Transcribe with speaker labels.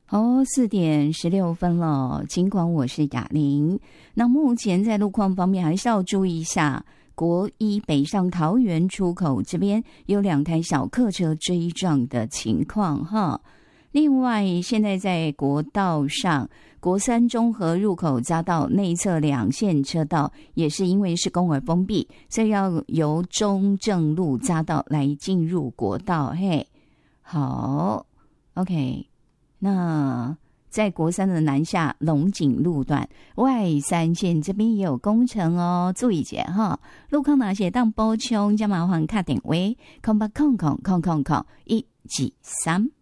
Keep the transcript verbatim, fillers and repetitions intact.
Speaker 1: 哦，四点十六分了。尽管我是雅玲，那目前在路况方面还是要注意一下。国一北上桃园出口这边有两台小客车追撞的情况哈。另外，现在在国道上，国三中和入口匝道内侧两线车道也是因为施工而封闭，所以要由中正路匝道来进入国道。嘿，好 ，OK， 那在国三的南下龙井路段外三线这边也有工程哦，注意一下哈。路况哪些当补充，就麻烦打电话空八空空空空空一二三。